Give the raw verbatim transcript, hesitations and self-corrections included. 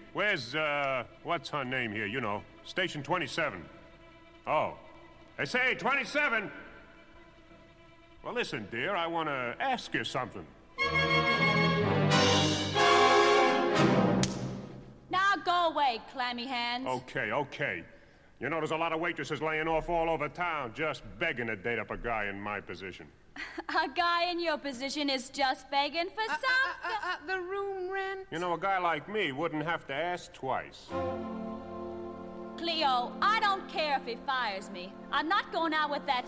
Where's, uh, what's her name here? You know, Station twenty-seven. Oh. They say, twenty-seven! Well, listen, dear, I want to ask you something. Now go away, clammy hands. Okay, okay. You know, there's a lot of waitresses laying off all over town just begging to date up a guy in my position. A guy in your position is just begging for Uh, some... uh, uh, uh, the room rent? You know, a guy like me wouldn't have to ask twice. Cleo, I don't care if he fires me. I'm not going out with that